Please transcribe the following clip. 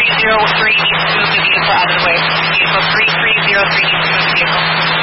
3303 needs to move the vehicle out of the way. Vehicle 3303 needs to move the vehicle.